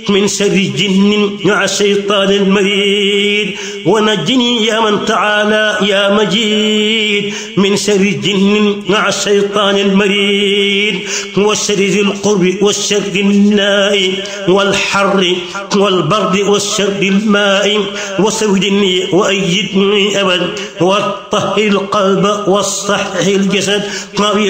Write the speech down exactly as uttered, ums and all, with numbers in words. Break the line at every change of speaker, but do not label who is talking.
من شر جن مع الشيطان المريد ونجني يا من تعالى يا مجيد من شر جن مع الشيطان المريد وشر ذي القرب والشر الناء والحر والبرد والشر الماء وسودني وأيدني أبد وطهر القلب واصحح الجسد